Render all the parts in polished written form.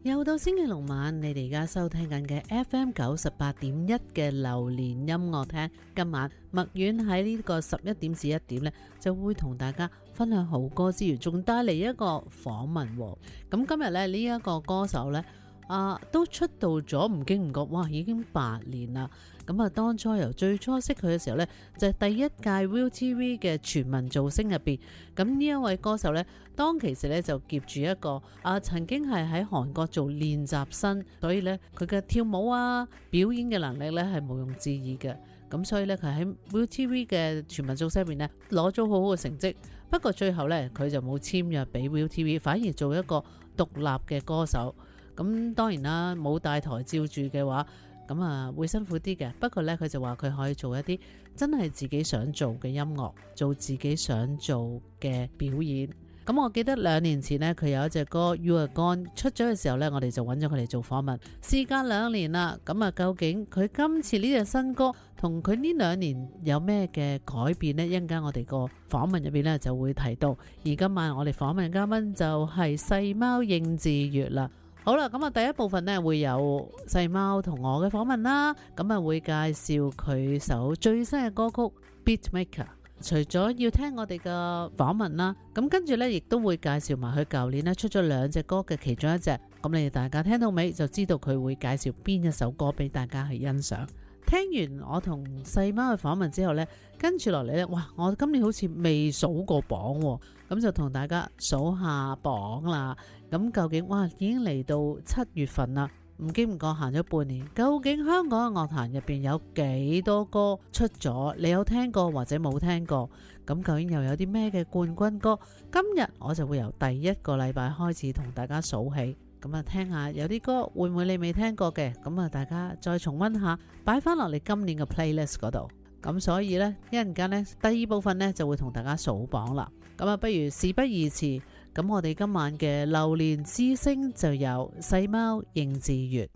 又到星期六晚，你哋而家收聽緊嘅 FM 98.1嘅流年音樂廳。今晚麥婉喺呢個11點至1點呢，就會同大家分享好歌之餘，仲帶嚟一個訪問。咁今日咧呢一個歌手呢，都出道咗唔經唔覺，哇，已經8年啦。咁當初由最初識佢嘅時候呢，就係第一屆 ViuTV 嘅全民造星入邊。咁呢一位歌手呢，當其時呢就夾住一個曾經係喺韓國做練習生，所以呢，佢嘅跳舞表演嘅能力呢係毋庸置疑嘅。咁所以呢，佢喺 ViuTV 嘅全民造星入邊呢攞咗好好嘅成績。不過最後呢，佢就冇簽約俾 ViuTV，反而做一個獨立嘅歌手。咁當然啦，冇大台照住嘅話，咁會辛苦啲嘅。不過呢，佢就話佢可以做一啲真係自己想做嘅音樂，做自己想做嘅表演。咁我記得2年前呢，佢有一隻歌 You Are Gone 出咗嘅時候呢，我哋就揾咗佢嚟做訪問。事隔2年啦，咁究竟佢今次呢隻新歌同佢呢2年有咩嘅改變呢？一陣間我哋個訪問入邊呢就會提到。而今晚我哋訪問嘅嘉賓就係細貓應智越啦。好啦，咁第一部分呢會有細貓同我嘅訪問啦，咁會介紹佢首最新嘅歌曲 Beatmaker。除咗要聽我哋嘅訪問啦，咁跟住呢亦都會介紹埋佢舊年呢出咗2隻歌嘅其中一隻。咁你哋大家聽到尾就知道佢會介紹邊一首歌俾大家去欣賞。聽完我同細貓嘅訪問之後呢，跟住落嚟呢，哇！我今年好似未數過榜喎，咁就同大家數下榜啦。咁究竟哇，已經嚟到7月份啦，唔經唔覺行咗半年，究竟香港嘅樂壇入邊有幾多歌出咗？你有聽過或者冇聽過？咁究竟又有啲咩嘅冠軍歌？今日我就會由第1個禮拜開始同大家數起。咁聽下有啲歌會唔會你未聽過嘅？咁大家再重溫下，擺翻落嚟今年嘅 playlist 嗰度。咁所以呢，一陣間呢，第2部分呢就會同大家數榜啦。咁不如事不宜遲，咁我哋今晚嘅流年之星就由細貓應智越。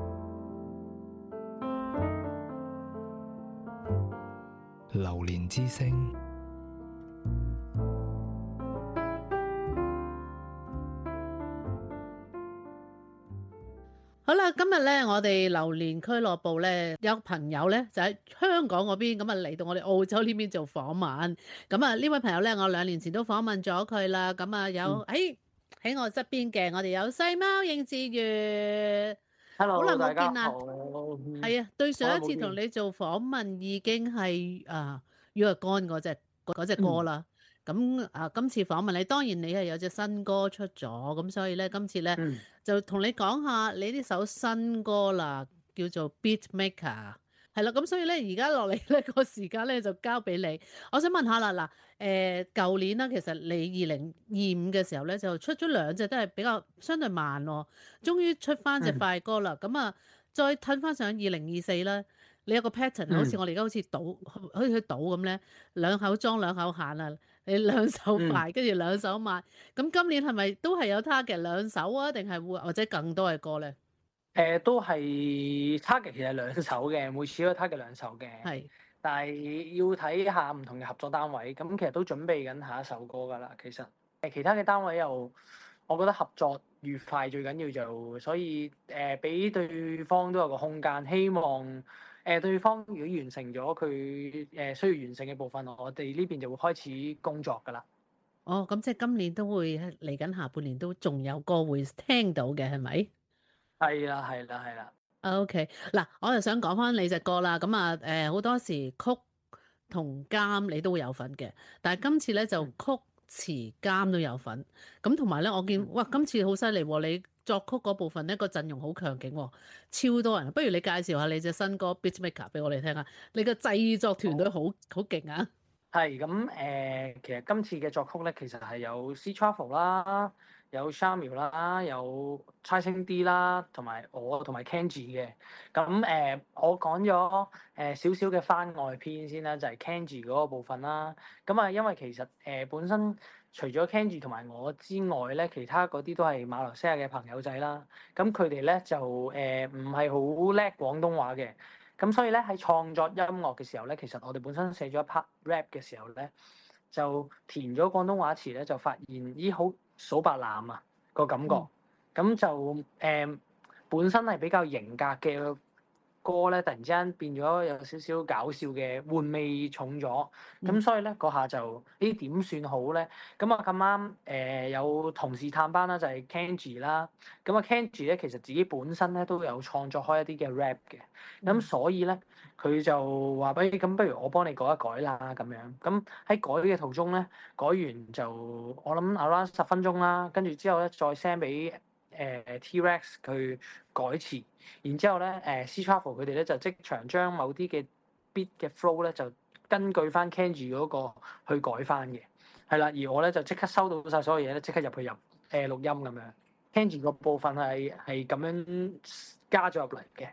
流年之星。 好啦，今日咧我哋流年俱樂部咧有朋友咧就喺香港嗰邊，咁嚟到我哋澳洲呢邊做訪問。咁呢位朋友咧，我2年前都訪問咗佢啦。咁有喺我側邊嘅，我哋有細貓應智越。 Hello， 好耐冇見啦。係對上一次同你做訪問已經係You Are Gone嗰隻歌啦。咁今次訪問你，當然你係有隻新歌出咗，咁所以咧今次咧就同你講下你呢首新歌啦，叫做 Beatmaker。係啦，咁所以咧而家落嚟咧個時間咧就交俾你。我想問下啦，舊年啦，其實你2025嘅時候咧就出咗2隻都係比較相對慢喎，終於出翻隻快歌啦。咁再褪翻上2024啦。你有個 pattern，好似我哋而家好似去賭咁咧，2口裝2口閒啊！你2手快，跟住2手慢。咁今年係咪都係有 target 2首啊？定係或者更多嘅歌咧？ 都係 target 其實2首嘅，每次都 target 2首嘅。係，但係要睇下唔同嘅合作單位。咁其實都準備緊下一首歌㗎啦。其實其他嘅單位又，我覺得合作愉快最緊要就，所以俾對方都有個空間，希望。對方如果完成咗佢需要完成嘅部分，我哋呢邊就會開始工作㗎啦。 哦，咁即係今年都會嚟緊下半年都仲有歌會聽到嘅，係咪？係啦。OK， 嗱，我就想講翻你隻歌啦。咁好多時曲同監你都會有份嘅，但係今次咧就曲詞監都有份。咁同埋咧，我見哇，今次好犀利喎！你作曲嗰部分呢個陣容好強勁喎，超多人。不如你介紹下你隻新歌 Beatmaker 俾我哋聽下，你個製作團隊好勁啊！ 係咁其實今次嘅作曲咧，其實係有 C Travel 啦，有 Shamil 啦，有猜星 D 啦，同埋我同埋 Kenji 嘅。咁我講咗少少嘅番外篇先啦，就係 Kenji 嗰個部分啦。咁因為其實本身除咗 Kenji 同埋我之外咧，其他嗰啲都係馬來西亞嘅朋友仔啦。咁佢哋咧就唔係好叻廣東話嘅。咁所以咧喺創作音樂嘅時候咧，其實我哋本身寫咗一 part rap 嘅時候咧，就填咗廣東話詞咧，就發現咦好數白欖啊個感覺。 咁就本身係比較型格嘅歌咧，突然之間變咗有少少搞笑嘅玩味重咗，咁所以咧嗰下就點算好咧？咁啊咁啱有同事探班啦，就係 Kenji 啦。咁啊 Kenji 咧其實自己本身咧都有創作開一啲嘅 rap 嘅，咁所以咧佢就話咁不如我幫你改一改啦咁樣。咁喺改嘅途中咧，改完就我諗 around 10分鐘啦，跟住之後咧再 send 俾T-Rex 佢改詞。然之後咧，C Travel 佢哋咧就即場將某啲嘅 beat 嘅 flow 咧就根據翻 Kenji 嗰個去改翻嘅，係啦。而我咧就即刻收到晒所有嘢咧，即刻入錄音咁樣。Kenji 個部分係咁樣加咗入嚟嘅。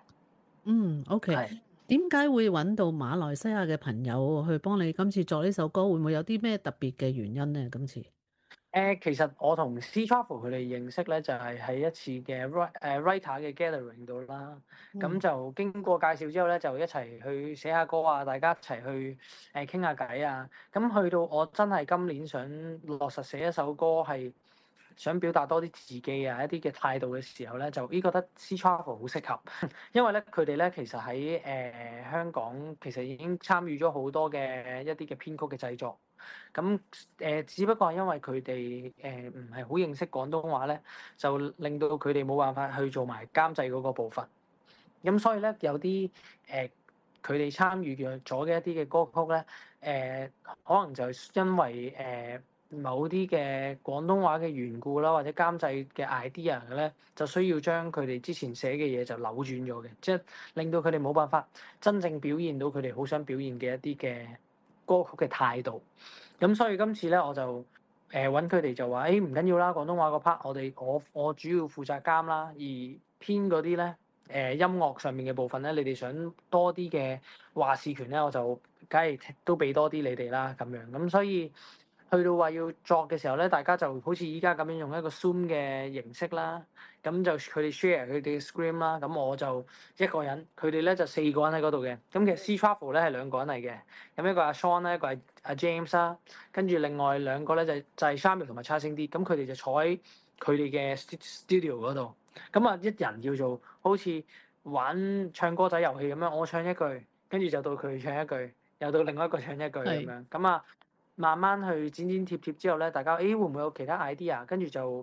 OK。 係點解會揾到馬來西亞嘅朋友去幫你今次作呢首歌？會唔會有啲咩特別嘅原因咧？今次其實我同 C Travel 佢哋認識咧，就係喺一次嘅writer 嘅 gathering 度啦。咁就經過介紹之後咧，就一齊去寫下歌啊，大家一齊去傾下偈啊。咁去到我真係今年想落實寫一首歌，係想表達多啲自己啊一啲嘅態度嘅時候咧，就覺得 C Travel 好適合，因為咧佢哋咧其實喺香港其實已經參與咗好多嘅一啲嘅編曲嘅製作。咁只不過係因為佢哋唔係好認識廣東話咧，就令到佢哋冇辦法去做埋監製嗰個部分。咁所以咧，有啲佢哋參與咗嘅一啲嘅歌曲咧，可能就因為某啲嘅廣東話嘅緣故啦，或者監製嘅 idea 咧，就需要將佢哋之前寫嘅嘢就扭轉咗嘅，即係令到佢哋冇辦法真正表現到佢哋好想表現嘅一啲嘅歌曲嘅態度。咁所以今次咧，我就揾佢哋就話，唔緊要啦，廣東話個 part 我主要負責監啦，而編嗰啲咧音樂上面嘅部分咧，你哋想多啲嘅話事權咧，我就梗係都俾多啲你哋啦咁樣。咁所以去到話要作嘅時候咧，大家就好似依家咁樣用一個 Zoom 嘅形式啦，咁就佢哋 share 佢哋嘅 screen 啦，咁我就一個人，佢哋咧就4個人喺嗰度嘅。咁其實 C Travel 咧係2個人嚟嘅，咁一個阿 Sean 咧，一個係阿 James 啦，跟住另外2個咧就係 Samuel 同埋 Charles D，咁佢哋就坐喺佢哋嘅 studio 嗰度，咁啊一人叫做好似玩唱歌仔遊戲咁樣，我唱一句，跟住就到佢唱一句，又到另外一個唱一句咁樣，咁啊慢慢去剪剪貼貼之後咧，大家會唔會有其他 idea？跟住就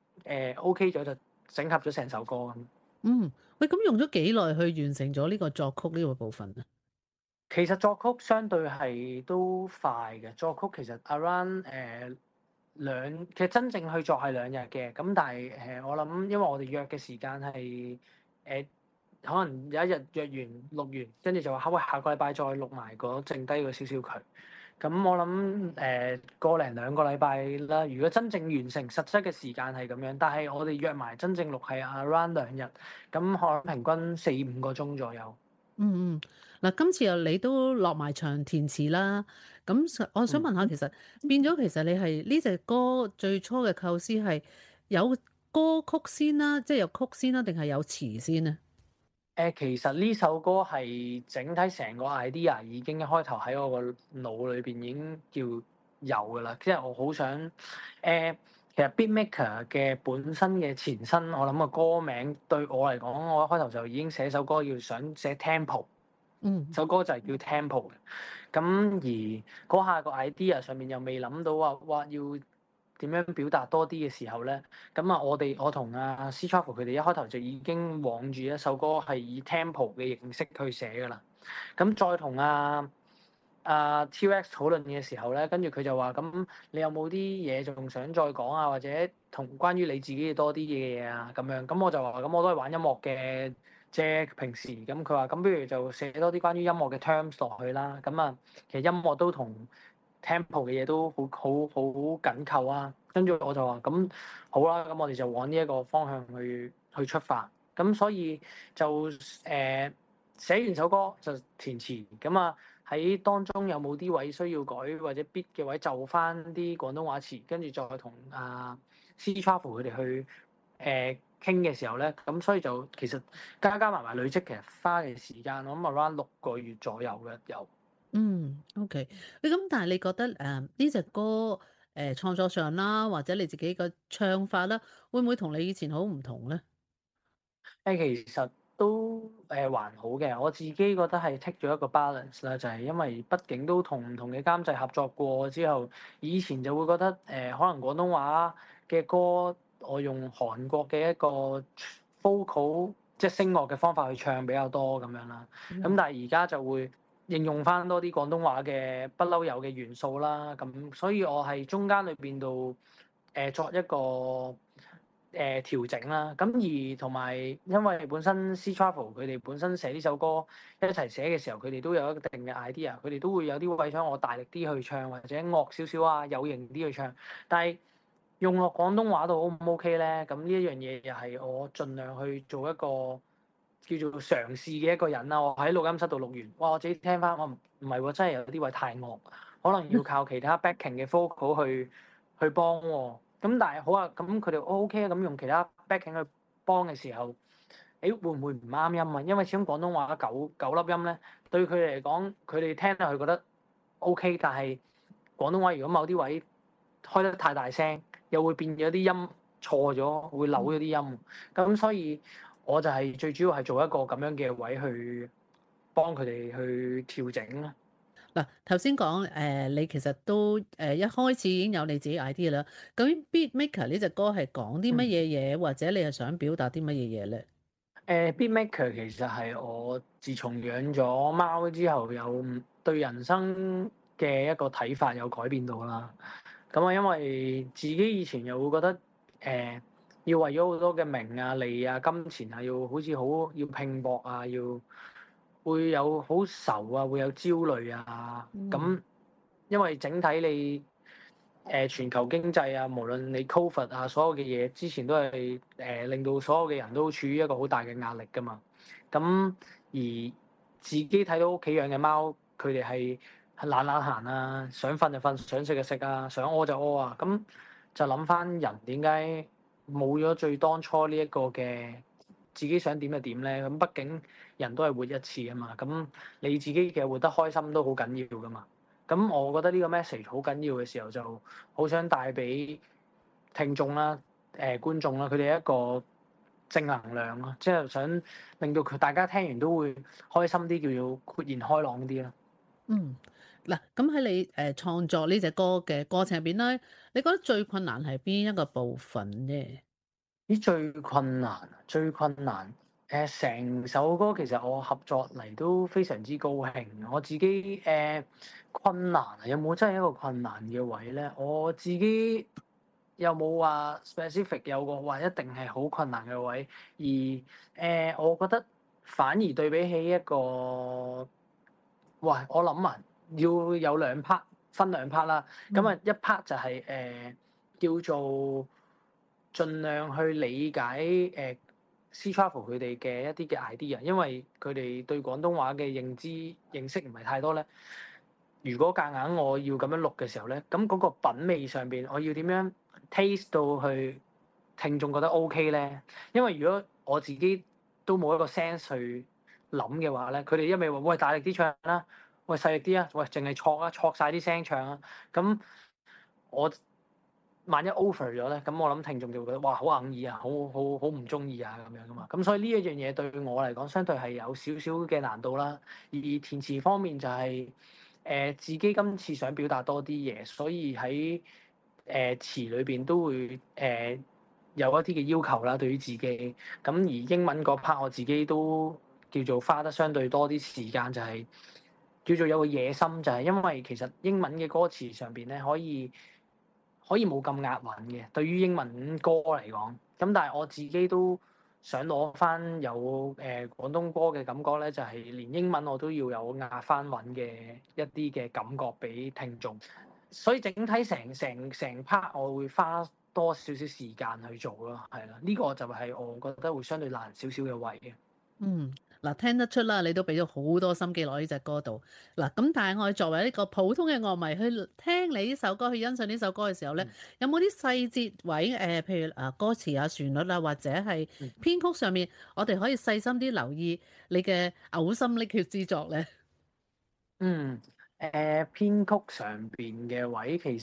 OK 咗，就整合咗成首歌咁。 喂，咁用咗幾耐去完成咗呢個作曲呢個部分啊？ 其實作曲相對係都快嘅，作曲其實 around 其實真正去作係2日嘅，咁但係我諗，因為我哋約嘅時間係可能有一日約完錄完，跟住就話喂，下個禮拜再錄埋嗰剩低個少少佢。咁我諗個零2個禮拜啦。如果真正完成實質嘅時間係咁樣，但係我哋約埋真正錄係 around 2日，咁可能平均4-5個鐘左右。 嗱，今次又你都落埋場填詞啦。咁我想問下，其實變咗其實你係呢隻歌最初嘅構思係有歌曲先啦，即係有曲先啦，定係有詞先咧？ 其實呢首歌係整體成個 idea 已經一開頭喺我個腦裏邊已經叫有㗎啦，即係我好想其實 Beatmaker 嘅本身嘅前身，我諗個歌名對我嚟講，我一開頭就已經寫首歌要想寫 tempo，首歌就係叫 tempo 嘅。咁而嗰下個 idea 上面又未諗到話要點樣表達多啲嘅時候咧，咁啊我同阿 C Travel 佢哋一開頭就已經往住一首歌係以 tempo 嘅形式去寫㗎啦。咁再同阿 T-Rex 討論嘅時候咧，跟住佢就話：咁你有冇啲嘢仲想再講啊？或者同關於你自己嘅多啲嘅嘢啊？咁樣，咁我就話：咁我都係玩音樂嘅啫，平時。咁佢話：咁不如就寫多啲關於音樂嘅 terms 落去啦。咁啊，其實音樂都同 tempo 嘅嘢都好緊扣啊。跟住我就話：咁好啦，咁我哋就往呢一個方向去出發。咁所以就寫完首歌就填詞。咁啊喺當中有冇啲位需要改，或者 beat 嘅位就翻啲廣東話詞，跟住再同C Travel 佢哋去傾嘅時候咧，咁所以就其實加加埋埋累積其實花嘅時間，我諗 around 6個月左右嘅有。 OK。咁但係你覺得呢隻歌創作上啦，或者你自己個唱法啦，會唔會同你以前好唔同咧？ 其實都還好嘅，我自己覺得係 take 咗一個 balance 啦，就係因為畢竟都同唔同嘅監製合作過之後，以前就會覺得可能廣東話嘅歌，我用韓國嘅一個 vocal 即係聲樂嘅方法去唱比較多咁樣啦。咁但係而家就會應用翻多啲廣東話嘅不嬲有嘅元素啦。咁所以我係中間裏邊度作一個調整啦，咁而同埋因為本身 Sea Travel 佢哋本身寫呢首歌一齊寫嘅時候，佢哋都有一定嘅 idea，佢哋都會有啲位想我大力啲去唱，或者惡少少啊，有型啲去唱。但係用落廣東話度 O 唔 OK 咧？咁呢一樣嘢又係我盡量去做一個叫做嘗試嘅一個人啦。我喺錄音室度錄完，哇！我自己聽翻，我唔係喎，真係有啲位太惡，可能要靠其他 backing 嘅 vocal 去幫喎。咁但係好啊，咁佢哋 OK 啊，咁用其他 backing 去幫嘅時候，誒會唔會唔啱音啊？因為始終廣東話九粒音咧，對佢哋嚟講，佢哋聽落去覺得 OK，但係廣東話如果某啲位開得太大聲，又會變咗啲音錯咗，會扭咗啲音。咁所以我就係最主要係做一個咁樣嘅位去幫佢哋去調整啦。 嗱，頭先講你其實都一開始已經有你自己 idea 啦。究竟 Beatmaker 呢隻歌係講啲乜嗯。 嘢嘢，或者你係想表達啲乜嘢嘢咧？ Beatmaker 其實係我自從養咗貓之後，有對人生嘅一個睇法有改變到啦。咁啊，因為自己以前又會覺得要為咗好多嘅名啊、利啊、金錢啊，要好似好要拼搏啊，要會有好愁啊，會有焦慮啊。 嗯。 咁因為整體你全球經濟啊，無論你 Covid 啊，所有嘅嘢之前都係令到所有嘅人都處於一個好大嘅壓力㗎嘛。咁而自己睇到屋企養嘅貓，佢哋係懶懶閒啊，想瞓就瞓，想食就食啊，想屙就屙啊。咁就諗翻人點解冇咗最當初呢一個嘅自己想點就點咧？咁畢竟人都係活一次啊嘛。咁你自己嘅活得開心都好緊要㗎嘛。咁我覺得呢個 message 好緊要嘅時候，就好想帶俾聽眾啦、觀眾啦，佢哋一個正能量咯，即係想令到大家聽完都會開心啲，叫做豁然開朗啲啦。 嗯，嗱，咁喺你創作呢隻歌嘅過程入邊咧，你覺得最困難係邊一個部分啫？ 咦，最困難，成首歌其實我合作嚟都非常之高興。我自己困難啊，有冇真係一個困難嘅位咧？我自己有冇話 specific 有個話一定係好困難嘅位？而我覺得反而對比起一個，喂，我諗啊，要有兩 part，分兩 part 啦。咁啊，一 part 就係叫做盡量去理解Sea Travel 佢哋嘅一啲嘅 idea，因為佢哋對廣東話嘅認識唔係太多咧。如果夾硬我要咁樣錄嘅時候咧，咁嗰個品味上邊，我要點樣 taste 到去聽眾覺得 OK 咧？因為如果我自己都冇一個 sense 去諗嘅話咧，佢哋一味話喂大力啲唱啦，喂細力啲啊，喂淨係錯啊，錯晒啲聲唱啊，咁我萬一 over 咗咧，咁我諗聽眾就會覺得哇好硬耳啊，好唔中意啊咁樣噶嘛。咁所以呢一樣嘢對我嚟講，相對係有少少嘅難度啦。而填詞方面就係、自己今次想表達多啲嘢，所以喺詞裏邊都會有一啲嘅要求啦，對於自己。咁而英文嗰 part 我自己都叫做花得相對多啲時間，就係、叫做有個野心，就係、因為其實英文嘅歌詞上邊咧可以冇咁押韻嘅，對於英文歌嚟講。咁但係我自己都想攞翻有廣東歌嘅感覺咧，就係、連英文我都要有押翻韻嘅一啲嘅感覺俾聽眾。所以整體成 part 我會花多少少時間去做咯，係啦，呢、個就係我覺得會相對難少少嘅位嘅。 嗯，嗱，聽得出啦，你都俾咗好多心機落呢隻歌度。嗱，咁但係我哋作為呢個普通嘅樂迷去聽你呢首歌，去欣賞呢首歌嘅時候咧，有冇啲細節位譬如歌詞啊、旋律啊，或者係編曲上面，我哋可以細心啲留意你嘅嘔心瀝血之作咧？ 編曲上邊嘅位其實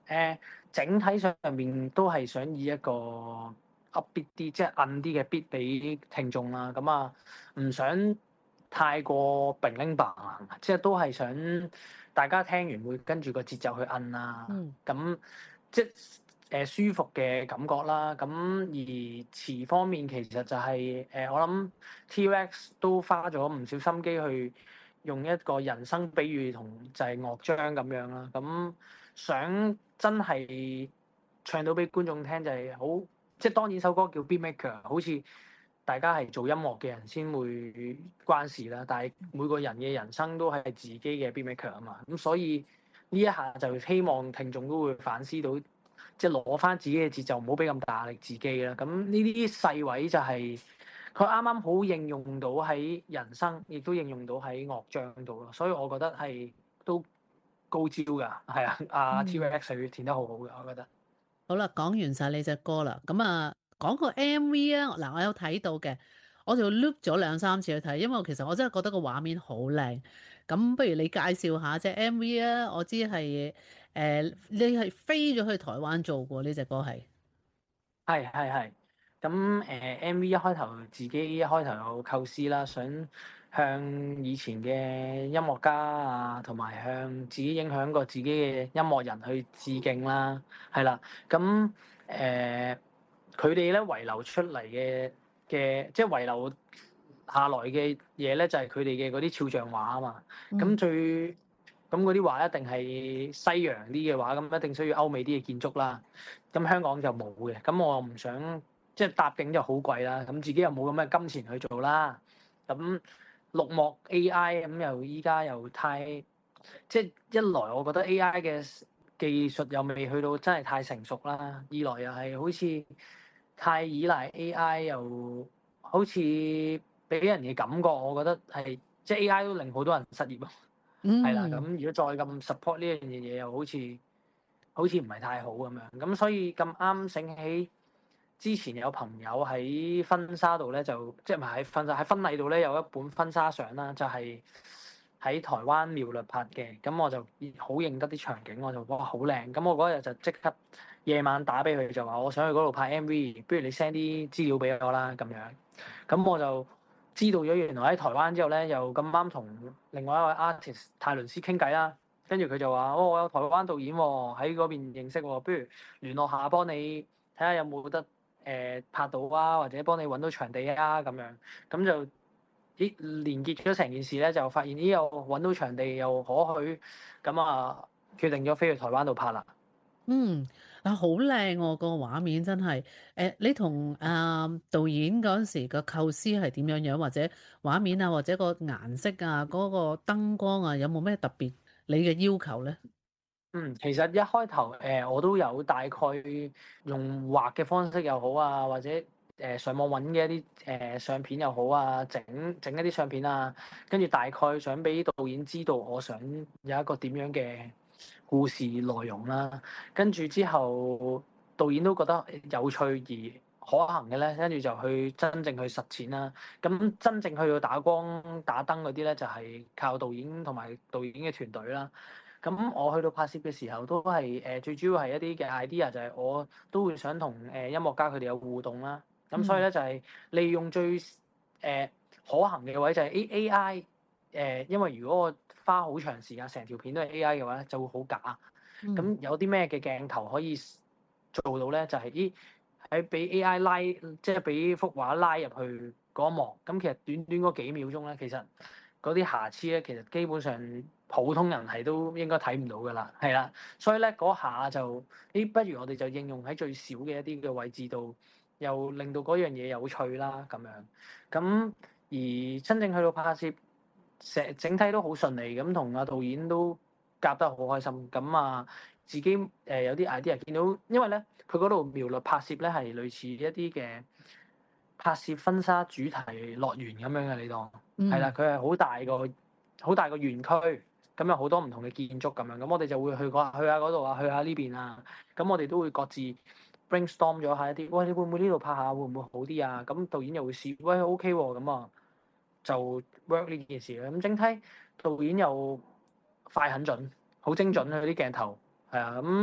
誒、整體上面都係想以一個 upbeat 啲，即係暗啲嘅 beat 俾聽眾啦。咁啊，唔想太過并拎白行，即係都係想大家聽完會跟住個節奏去摁啊。 嗯咁即係舒服嘅感覺啦。咁而詞方面其實就係、我諗 T-Rex 都花咗唔少心機去用一個人生比喻同就係樂章咁樣啦。咁想真係唱到俾觀眾聽就係好，即係當然首歌叫 Beat Maker，好似大家係做音樂嘅人先會關事啦。但係每個人嘅人生都係自己嘅 Beat Maker 啊嘛。咁所以呢一下就希望聽眾都會反思到，即係攞翻自己嘅節奏，唔好俾咁大壓力自己啦。咁呢啲細位就係佢啱啱好應用到喺人生，亦都應用到喺樂章度咯。所以我覺得係都高招㗎，係啊，阿嗯， T-Rex 佢填得好好嘅，我覺得。 好啦，講完晒你隻歌啦，咁啊講個 MV 啊，嗱我有睇到嘅，我就 loop 咗兩三次去睇，因為其實我真係覺得個畫面好靚。咁不如你介紹下隻 MV 啊？我知係你係飛咗去台灣做過呢隻歌係。 係。咁MV 一開頭自己一開頭有構思啦，想向以前嘅音樂家啊，同埋向自己影響過自己嘅音樂人去致敬啦，係啦。咁佢哋咧遺留出嚟即係遺留下來嘅嘢咧，就係佢哋嘅嗰啲肖像畫啊嘛。咁嗯嗰啲畫一定係西洋啲嘅畫，咁一定需要歐美啲嘅建築啦。咁香港就冇嘅，咁我又唔想即係搭景就好貴啦，咁自己又冇咁嘅金錢去做啦。咁綠幕 AI 咁又依家又太即係一來，我覺得 AI 嘅技術又未去到真係太成熟啦；二來又係好似太依賴 AI，又好似俾人嘅感覺，我覺得係即係 AI 都令好多人失業咯。係啦，咁嗯。 如果再咁 support 呢樣嘢，又好似唔係太好咁樣，咁所以咁啱醒起之前有朋友喺婚紗度咧，就即係唔係喺婚禮度咧有一本婚紗相啦，就係、喺台灣苗栗拍嘅，咁我就好認得啲場景，我就哇好靚，咁我嗰日就即刻夜晚打俾佢，就話我想去嗰度拍 MV，不如你 send 啲資料俾我啦咁樣，咁我就知道咗原來喺台灣之後咧，又咁啱同另外一位 artist 泰倫斯傾偈啦。跟住佢就話：哦，我有台灣導演喎，喺嗰邊認識喎，不如聯絡下，幫你睇下有冇得拍到啊，或者幫你揾到場地啊咁樣。咁就連結咗成件事咧，就發現又揾到場地又可許，咁啊決定咗飛去台灣度拍啦。 嗯，啊好靚喎，個畫面真係。你同導演嗰陣時個構思係點樣樣，或者畫面啊，或者個顏色啊，嗰個燈光啊，有冇咩特別你嘅要求咧？ 其實一開頭我都有大概用畫嘅方式又好啊，或者上網揾嘅一啲相片又好啊，整一啲相片啊，跟住大概想俾導演知道我想有一個點樣嘅故事內容啦，跟住之後導演都覺得有趣而可行嘅咧，跟住就去真正去實踐啦。咁真正去到打光打燈嗰啲咧，就係靠導演同埋導演嘅團隊啦。咁我去到拍攝嘅時候，都係最主要係一啲嘅 idea，就係我都會想同音樂家佢哋有互動啦。咁所以嗯咧就係利用最可行嘅位就係 AI 因為如果我花好長時間成條片都係 AI 嘅話咧，就會好假。 嗯咁有啲咩嘅鏡頭可以做到咧？就係喺俾 AI 拉，即係俾幅畫拉入去嗰一幕。咁其實短短嗰幾秒鐘咧，其實嗰啲瑕疵咧，其實基本上普通人係都應該睇唔到噶啦，係啦。所以咧嗰下就，不如我哋就應用喺最少嘅一啲嘅位置度，又令到嗰樣嘢有趣啦咁樣。咁而真正去到拍攝，整體都好順利，咁同阿導演都夾得好開心。咁啊，自己有啲 idea 見到，因為咧佢嗰度苗栗拍攝咧係類似一啲嘅拍攝婚紗主題樂園咁樣嘅，你當係啦， 嗯。 佢係好大個園區，咁有好多唔同嘅建築咁樣。咁我哋就會去下嗰度啊，去下呢邊啊。咁我哋都會各自 brainstorm 咗下一啲，喂，你會唔會呢度拍下，會唔會好啲啊？咁導演又會試，喂 OK 喎，咁啊就 work 呢件事。咁整體導演又快很準，好精準佢啲鏡頭係啊咁。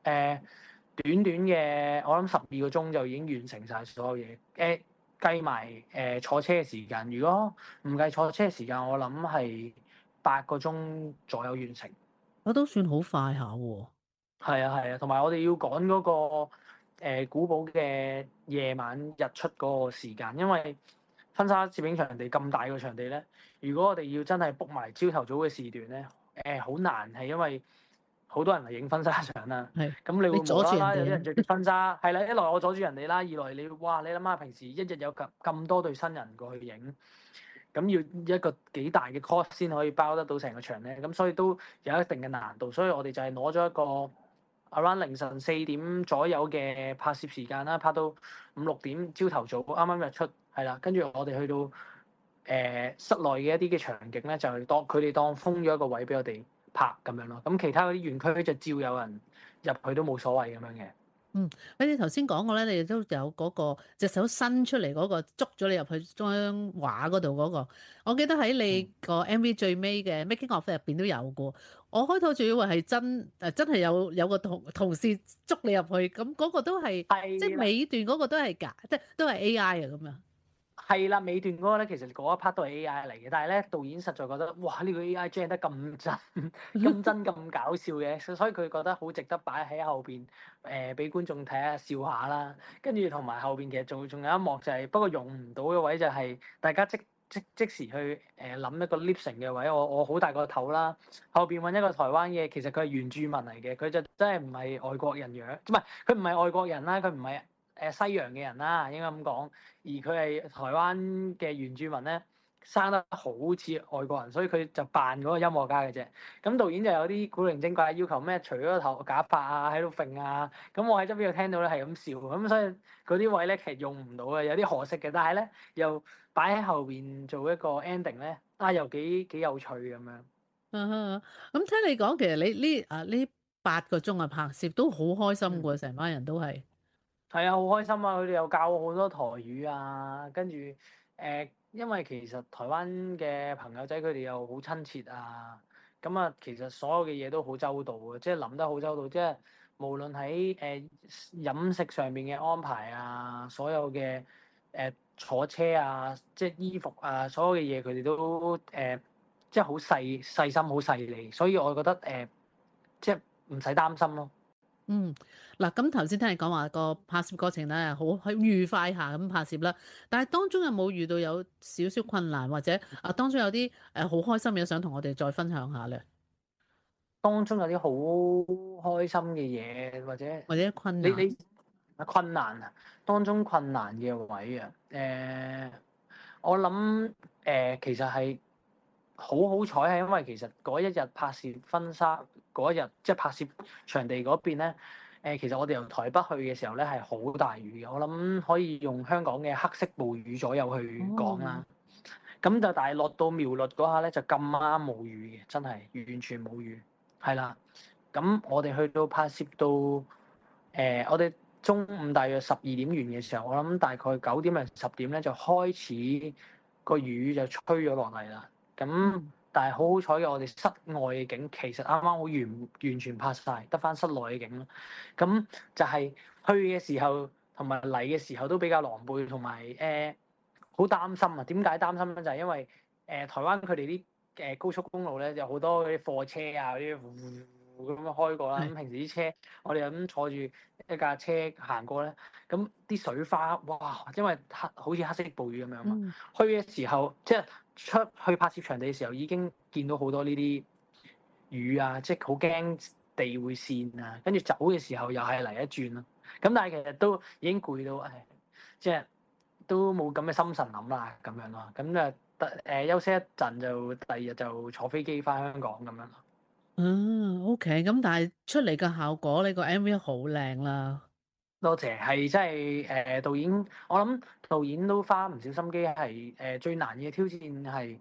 短短嘅我諗12個鐘就已經完成晒所有嘢。計埋坐車嘅時間，如果唔計坐車嘅時間，我諗係8個鐘左右完成。 我都算好快下喎。 係啊係啊，同埋我哋要趕嗰個古堡嘅夜晚日出嗰個時間，因為婚紗攝影場地咁大個場地咧，如果我哋要真係 book 埋朝頭早嘅時段咧，好難，係因為好多人嚟影婚紗相啦。 係咁你會你阻住人無啦啦有啲哋人着住婚紗，係啦，一來我阻住人哋啦，二來你哇你諗下平時一日有咁多對新人過去影，咁要一個幾大嘅 cost 先可以包得到成個場咧，咁所以都有一定嘅難度，所以我哋就係攞咗一個 around 凌晨4點左右嘅拍攝時間啦，拍到5、6點朝頭早啱啱日出，係啦，跟住我哋去到室內嘅一啲嘅場景咧，就係佢哋當封咗一個位俾我哋拍咁樣咯，咁其他嗰啲園區就照有人入去都冇所謂咁樣嘅。 嗯，你哋頭先講過咧，你哋都有嗰個隻手伸出嚟嗰個捉咗你入去張畫嗰度嗰個，我記得喺你個 MV 最尾嘅 Making of 入邊都有過。我開頭仲以為係真係有個同事捉你入去，咁嗰個都係即係係啦。 尾段嗰個都係假，即係都係 AI 啊咁樣。 係啦，尾段嗰個咧，其實嗰一 part 都係 A.I. 嚟嘅，但係咧導演實在覺得，哇！呢個 A.I. 張得咁真、咁真、咁搞笑嘅，所以佢覺得好值得擺喺後邊，俾觀眾睇下笑下啦。跟住同埋後邊其實仲有一幕就係，不過用唔到嘅位就係大家即時去諗一個 lip sync 嘅位，我好大個頭啦，後邊揾一個台灣嘅，其實佢係原住民嚟嘅，佢就真係唔係外國人樣，唔係佢唔係外國人啦，佢唔係西洋嘅人啦，應該咁講。而佢係台灣嘅原住民咧，生得好似外國人，所以佢就扮嗰個音樂家嘅啫。咁導演就有啲古靈精怪要求咩，除咗個頭假髮啊，喺度揈啊。咁我喺側邊度聽到咧係咁笑，咁所以嗰啲位咧其實用唔到嘅，有啲可惜嘅。但係咧又擺喺後邊做一個 ending 咧，又幾有趣咁樣。 咁聽你講，其實你呢8個鐘嘅拍攝都好開心嗯。 喎，成班人都係。 係啊，好開心啊！佢哋又教我好多台語啊，跟住因為其實台灣嘅朋友仔佢哋又好親切啊，咁啊，其實所有嘅嘢都好周到嘅，即係諗得好周到，即係無論喺飲食上面嘅安排啊，所有嘅坐車啊，即係衣服啊，所有嘅嘢佢哋都即係好細心、好細膩，所以我覺得即係唔使擔心咯。 嗯，嗱，咁頭先聽你講話個拍攝過程咧，好愉快下咁拍攝啦。但係當中有冇遇到有少少困難，或者當中有啲好開心嘅嘢想同我哋再分享下咧？ 當中有啲好開心嘅嘢，或者或者困難？ 你困難啊，當中困難嘅位啊，我諗其實係好好彩，係因為其實嗰一日拍攝婚紗嗰一日，即係拍攝場地嗰邊咧，其實我哋由台北去嘅時候咧係好大雨嘅，我諗可以用香港嘅黑色暴雨左右去講啦。咁就但係落到苗栗嗰下咧就咁啱冇雨嘅，真係完全冇雨。係啦，咁我哋去到拍攝到我哋中午大約12點完嘅時候，我諗大概9點零10點咧就開始個雨就吹咗落嚟啦。咁但係好好彩嘅，我哋室外嘅景其實啱啱好完全拍晒，得翻室內嘅景咯。咁就係去嘅時候同埋嚟嘅時候都比較狼狽，同埋好擔心啊！點解擔心咧？就係因為台灣佢哋啲高速公路咧有好多嗰啲貨車啊嗰啲咁樣開過啦。咁平時啲車我哋又咁坐住一架車行過咧，咁啲水花哇，因為好似黑色暴雨咁樣嘛。去嘅時候即係出去拍攝場地嘅時候已經見到好多呢啲雨啊，即係好驚地會跣啊。跟住走嘅時候又係嚟一轉咯。咁但係其實都已經攰到即係。都冇咁嘅心神諗啦，咁樣咯，咁就休息一陣就第二日就坐飛機翻香港咁樣咯。 OK，咁但係出嚟嘅效果，你個 MV 好靚啦。 多謝，係真係導演，我諗導演都花唔少心機，係最難嘅挑戰係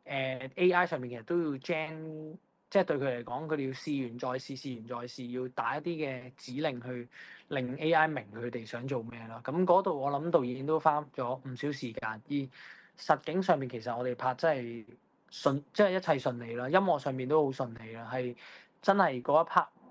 AI 上面其實都要 gen，即係對佢嚟講，佢哋要試完再試，試完再試，要打一啲嘅指令去令 AI 明佢哋想做咩啦。咁嗰度我諗導演都花咗唔少時間。而實景上面其實我哋拍真係順，即係一切順利啦。音樂上面都好順利啦，係真係嗰一 part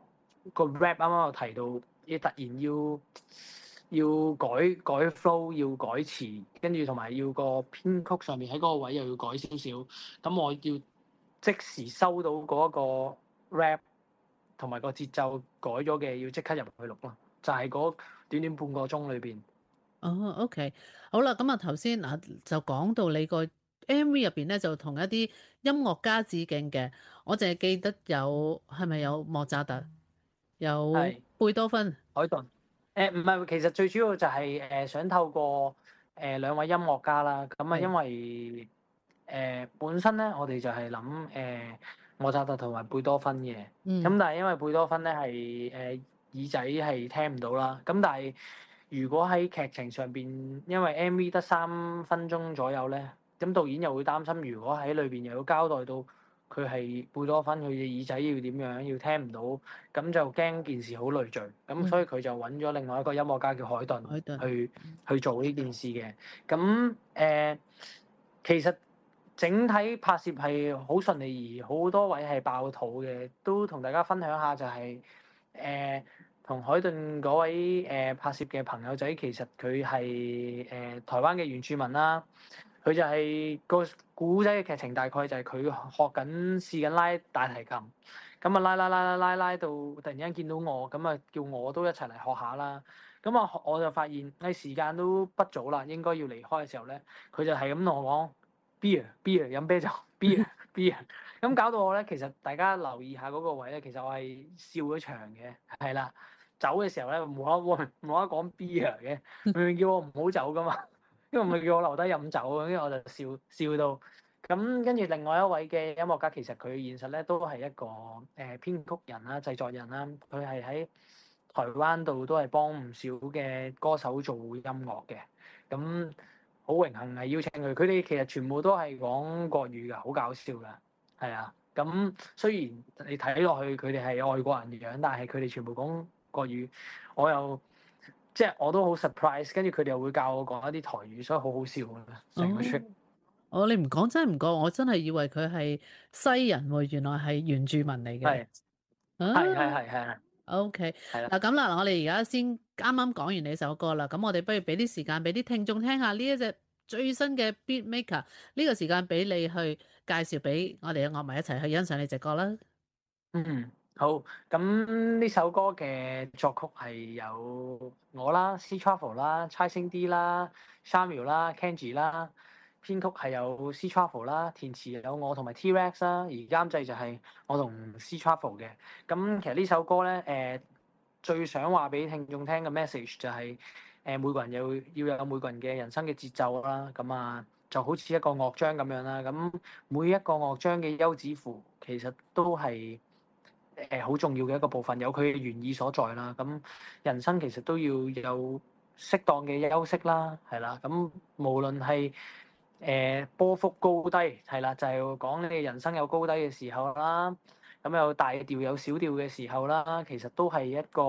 個 rap 啱啱有提到，要突然要改 flow，要改詞，跟住同埋要個編曲上面喺嗰個位又要改少少，咁我要即時收到嗰個 rap 同埋個節奏改咗嘅，要即刻入去錄咯，就係嗰短短半個鐘裏邊。 哦，OK，好啦，咁啊頭先嗱就講到你個 MV 入邊咧，就同一啲音樂家致敬嘅，我淨係記得有係咪有莫扎特，有係貝多芬。 海頓。唔係，其實最主要就係想透過兩位音樂家啦，咁啊係因為本身咧我哋就係諗莫扎特同埋貝多芬嘅，咁嗯但係因為貝多芬咧係耳仔係聽唔到啦，咁但係如果喺劇情上邊，因為 MV 得3分鐘左右咧，咁導演又會擔心，如果喺裏邊又要交代到佢係貝多芬，佢嘅耳仔要點樣，要聽唔到，咁就驚件事好累贅，咁所以嗯， 佢就揾咗另外一個音樂家叫海頓海頓。 去做呢件事嘅。咁其實整體拍攝係好順利，而好多位係爆肚嘅，都同大家分享下就係同海頓嗰位拍攝嘅朋友仔，其實佢係台灣嘅原住民啦。佢就係個古仔嘅劇情，大概就係佢試緊拉大提琴，咁啊拉到突然間見到我，咁啊叫我都一齊嚟學下啦。咁啊我就發現喺時間都不早啦，應該要離開嘅時候咧，佢就係咁同我講 beer 飲啤酒 beer，咁搞到我咧，其實大家留意下嗰個位咧，其實我係笑咗場嘅，係啦。走嘅時候咧，冇得講 beer 嘅，明明叫我唔好走噶嘛。因為唔係叫我留低飲酒，跟住我就笑到。咁跟住另外一位嘅音樂家，其實佢現實咧都係一個編曲人啦、製作人啦。佢係喺台灣度都係幫唔少嘅歌手做音樂嘅。咁好榮幸係邀請佢。佢哋其實全部都係講國語㗎，好搞笑㗎。係啊。咁雖然你睇落去佢哋係外國人嘅樣，但係佢哋全部講國語，我又〜即係我都好 surprise，跟住佢哋又會教我講一啲台語，所以好好笑啊！成個 trip 你唔講真係唔覺，我真係以為佢係西人喎，原來係原住民嚟嘅。 係啊係 ，OK， 係啦。 嗱咁啦，我哋而家先啱啱講完你首歌啦，咁我哋不如俾啲時間俾啲聽眾聽下呢一隻最新嘅 Beat Maker，呢個時間俾你去介紹俾我哋嘅樂迷一齊去欣賞你隻歌啦。 嗯，好。咁呢首歌嘅作曲係有我啦，C Travel 啦，猜星 D 啦，Samuel 啦，Kenji 啦。編曲係有 C Travel 啦，填詞有我同埋 T-Rex 啦，而監製就係我同 C Travel 嘅。咁其實呢首歌咧，最想話俾聽眾聽嘅 message 就係、每個人要有每個人嘅人生嘅節奏啦。咁啊，就好似一個樂章咁樣啦。咁每一個樂章嘅休止符其實都係好重要嘅一個部分，有佢嘅原意所在啦。咁人生其實都要有適當嘅休息啦，係啦。咁無論係波幅高低，係啦，就係講你嘅人生有高低嘅時候啦，咁有大調有小調嘅時候啦，其實都係一個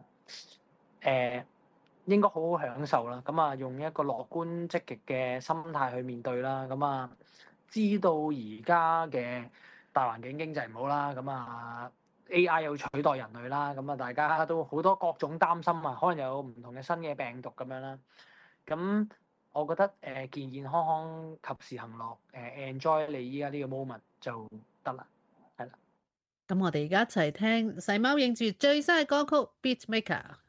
應該好好享受啦。咁啊，用一個樂觀積極嘅心態去面對啦。咁啊，知道而家嘅大環境經濟唔好啦，咁啊 AI 又取代人類啦，咁啊大家都好多各種擔心啊，可能有唔同嘅新嘅病毒咁樣啦。咁我覺得健健康康、及時行樂，enjoy 你依家呢個 moment 就得啦，係啦。 咁我哋而家一齊聽細貓認住最新嘅歌曲《Beat Maker》。